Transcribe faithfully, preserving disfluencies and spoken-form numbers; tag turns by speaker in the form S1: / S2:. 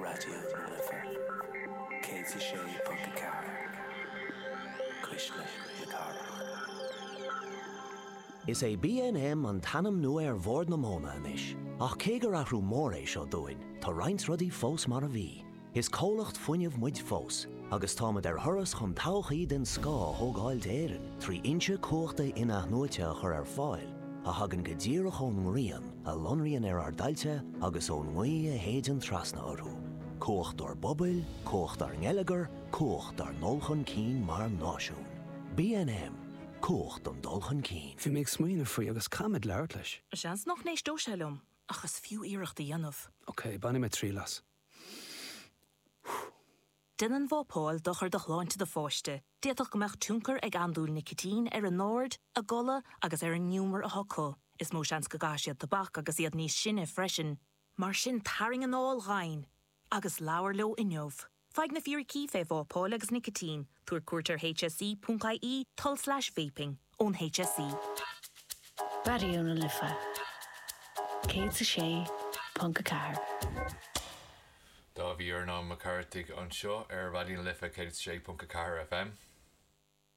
S1: radio lifa. Katie Shay Punkakar. Krishna Yakara.
S2: Is é B N M an tanam nua ar bhord na móna anis. Ach cégar ahrú mór é seo dúin, tá roinnt rudí fós mar a bhí. Is cólacht fuinneamh muid fós, agus támad ar thuras chun tauchaí den scá thógáil d'éireann, trí inse cóchta ina nuaite a chur ar fáil, a hagan go ddíreach ón ngrian, a lonrian ar ar dailte agus ón ngui a héidean trasna orthú. Cócht ar bobail, cócht ar ngelagar, cócht ar nolchan cín mar náisiún. B N M, cócht an dulchan cín.
S3: Bhí méid smaoine faoi agus camid leir leis.
S4: Seans noch nééis dóisilumm, achas fiú iireachta dhéanamh.
S3: Ok, banna me trí las.
S4: Dinan bhópáil dochar do chláinte de fáiste, déadach go meach túncar ag andúil nicotín ar an nóir, a gola agus ar an niúmar a hoco. Is mó seans go gáisiad tabach agus iad níos sinne freisin, mar sin taring an áil ghain, agus leabhar leo inneomh. Feig na fíor cífé bhópáil agus nicotín, tuair cuairtar H S E dot I E tull slash vaping ón H S E.
S5: Radio na lifa. Katie Shay Punkakar.
S6: Dá bhí ar ná McCarthy an seo ar Radio Lifa Katie Shay Punkakar F M.